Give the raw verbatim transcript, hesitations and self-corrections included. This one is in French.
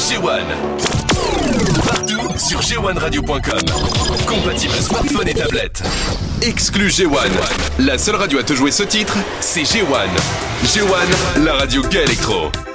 G un. Partout sur G un radio point com. Compatible smartphone et tablette. Exclu G un. La seule radio à te jouer ce titre, c'est G un. G un, la radio gay électro.